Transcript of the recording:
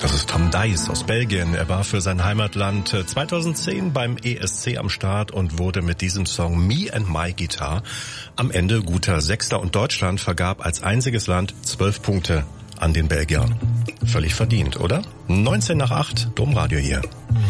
Das ist Tom Dice aus Belgien. Er war für sein Heimatland 2010 beim ESC am Start und wurde mit diesem Song Me and My Guitar am Ende guter Sechster. Und Deutschland vergab als einziges Land 12 Punkte an den Belgier. Völlig verdient, oder? 19:08, Domradio hier.